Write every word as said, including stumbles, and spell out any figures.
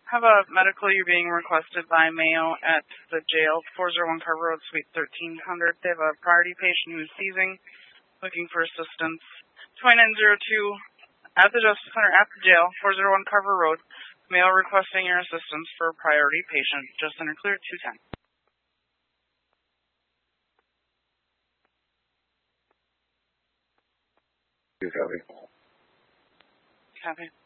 Have a medical you're being requested by Mayo at the jail, four oh one Carver Road, Suite thirteen hundred. They have a priority patient who's seizing, looking for assistance. twenty-nine oh two at the Justice Center at the jail, four oh one Carver Road. Mayo requesting your assistance for a priority patient. Just Center clear, two ten. You copy. Copy.